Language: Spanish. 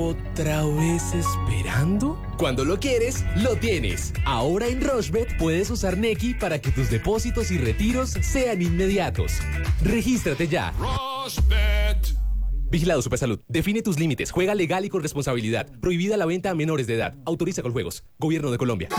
¿Otra vez esperando? Cuando lo quieres, lo tienes. Ahora en Rushbet puedes usar Nequi para que tus depósitos y retiros sean inmediatos. Regístrate ya. Rushbet. Vigilado Supersalud. Define tus límites. Juega legal y con responsabilidad. Prohibida la venta a menores de edad. Autoriza con juegos. Gobierno de Colombia.